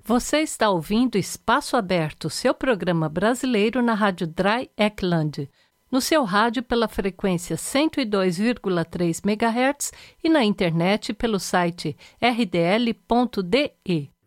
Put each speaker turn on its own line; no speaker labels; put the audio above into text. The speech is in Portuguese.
Você está ouvindo Espaço Aberto, seu programa brasileiro na Rádio Dry Ekland, no seu rádio pela frequência 102,3 MHz e na internet pelo site rdl.de.